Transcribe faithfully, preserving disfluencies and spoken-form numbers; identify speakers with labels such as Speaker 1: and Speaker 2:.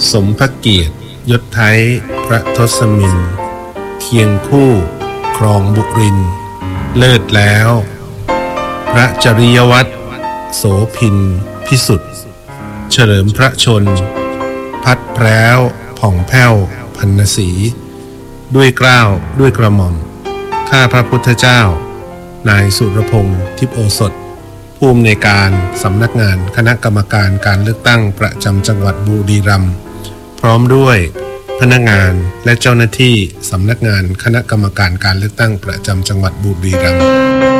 Speaker 1: สมพระเกียรติยศไท้พระทศมินเคียงคู่ครองบุรินทร์เลิศแล้วพระจริยวัตรโสภินพิสุทธิ์เฉลิมพระชนพัดแพร้วผ่องแผ้วพันศรีด้วยเกล้าด้วยกระหม่อมข้าพระพุทธเจ้านายสุรพงษ์ทิพย์โอสถผู้อำนวยการสำนักงานคณะกรรมการการเลือกตั้งประจำจังหวัดบุรีรัมย์พร้อมด้วยพนักงานและเจ้าหน้าที่สำนักงานคณะกรรมการการเลือกตั้งประจำจังหวัดบุรีรัมย์